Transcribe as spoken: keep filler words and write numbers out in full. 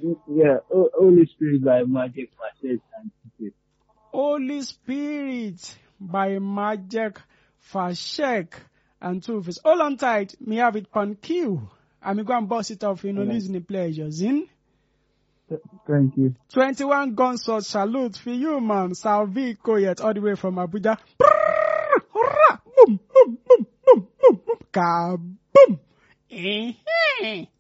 Yeah, O- Holy Spirit by Magic Facet and Secret. Holy Spirit by Magic Fashek and Two Face. All on tight, me have it on cue. I'm going to bust it off, you know, Alright. listening pleasures in. Thank you. twenty-one gunshot salute for you, man. Salvi Koyet, all the way from Abuja. Boom, boom, boom, boom, boom, boom. Kaboom. Eh, eh.